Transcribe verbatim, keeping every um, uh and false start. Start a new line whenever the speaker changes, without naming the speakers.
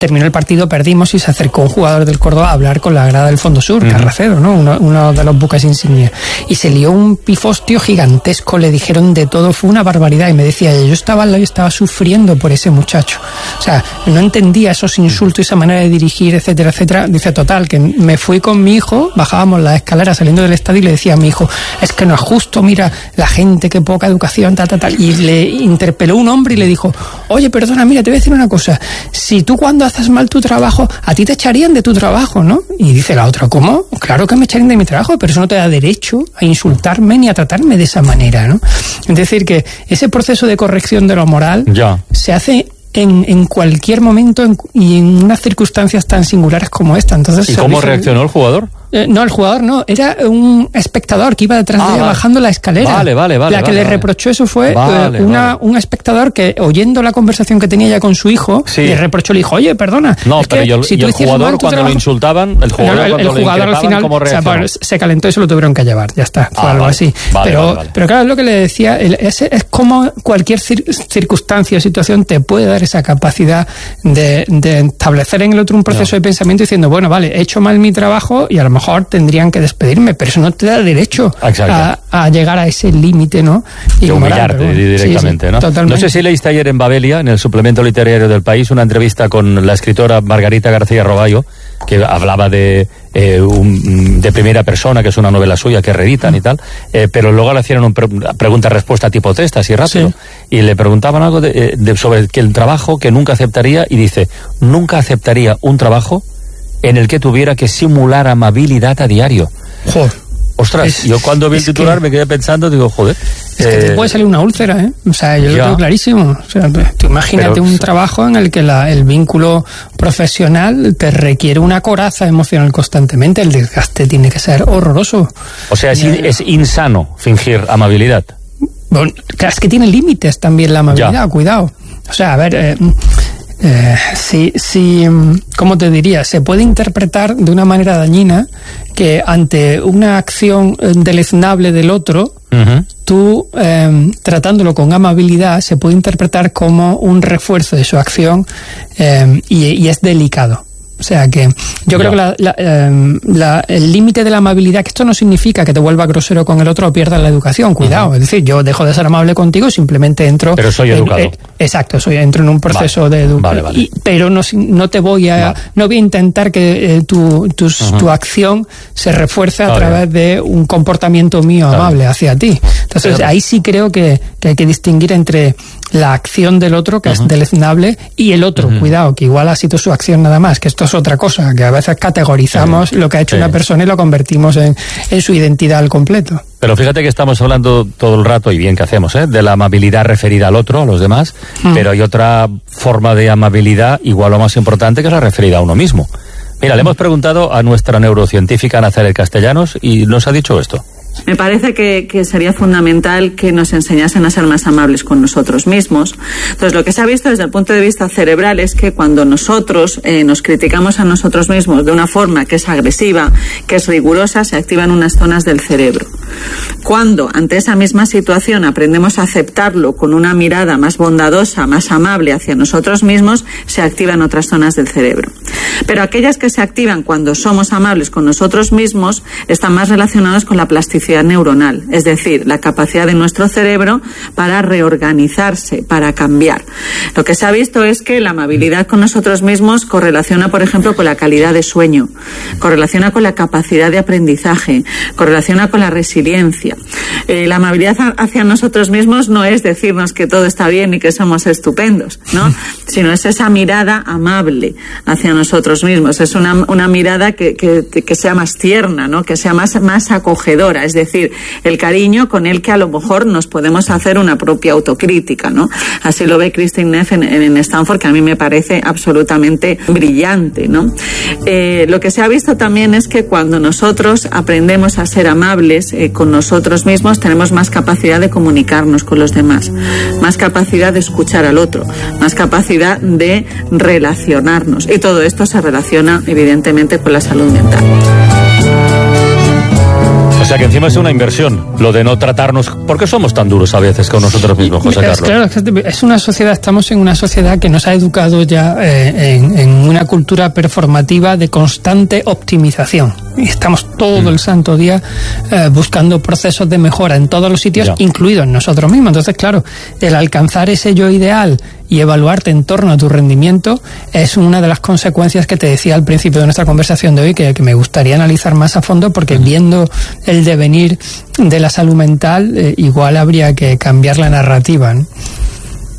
terminó el partido, perdimos y se acercó un jugador del Córdoba a hablar con la grada del Fondo Sur, uh-huh. Carracedo, ¿no? Uno, uno de los buques insignia. Y se lió un pifostio gigantesco, le dijeron de todo, fue una barbaridad. Y me decía, yo estaba al lado y estaba sufriendo por ese muchacho. O sea, no entendía esos insultos y esa manera de dirigir, etcétera, etcétera. Dice, total, que me fui con mi hijo, bajábamos la escalera saliendo del estadio y le decía a mi hijo, es que no es justo, mira, la gente, qué poca educación, tal, tal, tal. Y le interpeló un hombre y le dijo, oye, perdona, mira, te voy a decir una cosa, si tú cuando haces mal tu trabajo, a ti te echarían de tu trabajo, ¿no? Y dice la otra, ¿cómo? Claro que me echarían de mi trabajo, pero eso no te da derecho a insultarme ni a tratarme de esa manera, ¿no? Es decir, que ese proceso de corrección de lo moral ya. se hace en, en cualquier momento en, y en unas circunstancias tan singulares como esta. Entonces,
¿y cómo reaccionó el jugador?
Eh, no, el jugador no, era un espectador que iba detrás ah, de ella
vale.
bajando la escalera.
Vale, vale, vale.
La que
vale,
le
vale.
reprochó eso fue
vale,
eh, una,
vale.
un espectador que, oyendo la conversación que tenía ella con su hijo, sí. le reprochó, le dijo, oye, perdona.
No,
es
pero
que
y el,
si
y
tú
el jugador cuando
trabajo...
lo insultaban, el jugador,
no, no, el,
cuando
el jugador
le
al final
¿cómo
o sea, pues, se calentó y se lo tuvieron que llevar, ya está, fue ah, algo
vale.
así.
Vale,
pero,
vale, vale.
pero claro, es lo que le decía, el, es, es como cualquier cir, circunstancia o situación te puede dar esa capacidad de, de establecer en el otro un proceso no. de pensamiento diciendo, bueno, vale, he hecho mal mi trabajo y a lo mejor tendrían que despedirme, pero eso no te da derecho a, a llegar a ese límite, ¿no?
Y humillarte bueno, directamente, sí, sí, ¿no?
Totalmente.
No sé si leíste ayer en Babelia, en el suplemento literario del País, una entrevista con la escritora Margarita García Roballo, que hablaba de eh, un, de primera persona, que es una novela suya que reeditan mm. y tal, eh, pero luego le hacían un pre pregunta-respuesta tipo test, así rápido, sí. y le preguntaban algo de, de, sobre que el trabajo que nunca aceptaría, y dice, nunca aceptaría un trabajo en el que tuviera que simular amabilidad a diario.
Joder.
Ostras, es, yo cuando vi el titular que, me quedé pensando, digo, joder.
Es que eh, te puede salir una úlcera, ¿eh? O sea, yo ya. lo tengo clarísimo. O sea, tú imagínate Pero, un trabajo en el que la, el vínculo profesional te requiere una coraza emocional constantemente. El desgaste tiene que ser horroroso.
O sea, es, in, es insano fingir amabilidad.
Bueno, claro, es que tiene límites también la amabilidad, ya. cuidado. O sea, a ver... Eh, Eh, sí, sí, ¿cómo te diría? Se puede interpretar de una manera dañina que ante una acción deleznable del otro, uh-huh. tú, eh, tratándolo con amabilidad, se puede interpretar como un refuerzo de su acción eh, y, y es delicado. O sea que yo creo yeah. que la, la, eh, la, el límite de la amabilidad, que esto no significa que te vuelva grosero con el otro o pierdas la educación, cuidado. Uh-huh. Es decir, yo dejo de ser amable contigo, simplemente entro...
Pero soy educado.
En, eh, exacto, soy, entro en un proceso vale. de educación. Vale, vale. Pero no, no te voy a... Vale. No voy a intentar que eh, tu, tus, uh-huh. tu acción se refuerce a vale. través de un comportamiento mío amable vale. hacia ti. Entonces, vale. ahí sí creo que, que hay que distinguir entre la acción del otro, que uh-huh. es deleznable, y el otro, uh-huh. cuidado, que igual ha sido su acción nada más, que esto es otra cosa, que a veces categorizamos sí. lo que ha hecho sí. una persona y lo convertimos en, en su identidad al completo.
Pero fíjate que estamos hablando todo el rato, y bien que hacemos, ¿eh? de la amabilidad referida al otro, a los demás, uh-huh. pero hay otra forma de amabilidad igual o más importante, que es la referida a uno mismo. Mira, uh-huh. le hemos preguntado a nuestra neurocientífica Nazaret Castellanos y nos ha dicho esto.
Me parece que, que sería fundamental que nos enseñasen a ser más amables con nosotros mismos. Entonces, lo que se ha visto desde el punto de vista cerebral es que cuando nosotros eh, nos criticamos a nosotros mismos de una forma que es agresiva, que es rigurosa, se activan unas zonas del cerebro. Cuando ante esa misma situación aprendemos a aceptarlo con una mirada más bondadosa, más amable hacia nosotros mismos, se activan otras zonas del cerebro. Pero aquellas que se activan cuando somos amables con nosotros mismos están más relacionadas con la plasticidad neuronal, es decir, la capacidad de nuestro cerebro para reorganizarse, para cambiar. Lo que se ha visto es que la amabilidad con nosotros mismos correlaciona, por ejemplo, con la calidad de sueño, correlaciona con la capacidad de aprendizaje, correlaciona con la resiliencia. Eh, la amabilidad hacia nosotros mismos no es decirnos que todo está bien y que somos estupendos, ¿no? Sino es esa mirada amable hacia nosotros mismos, es una, una mirada que, que, que sea más tierna, ¿no? Que sea más, más acogedora. Es decir, el cariño con el que a lo mejor nos podemos hacer una propia autocrítica, ¿no? Así lo ve Kristin Neff en, en Stanford, que a mí me parece absolutamente brillante, ¿no? Eh, lo que se ha visto también es que cuando nosotros aprendemos a ser amables eh, con nosotros mismos, tenemos más capacidad de comunicarnos con los demás, más capacidad de escuchar al otro, más capacidad de relacionarnos. Y todo esto se relaciona, evidentemente, con la salud mental.
sea que encima es una inversión, lo de no tratarnos, porque somos tan duros a veces con nosotros mismos, José Carlos.
Claro, es una sociedad, estamos en una sociedad que nos ha educado ya eh, en, en una cultura performativa de constante optimización. Y estamos todo mm. el santo día eh, buscando procesos de mejora en todos los sitios, ya. incluidos en nosotros mismos. Entonces, claro, el alcanzar ese yo ideal y evaluarte en torno a tu rendimiento es una de las consecuencias que te decía al principio de nuestra conversación de hoy, que, que me gustaría analizar más a fondo, porque uh-huh. viendo el devenir de la salud mental, eh, igual habría que cambiar la narrativa, ¿no?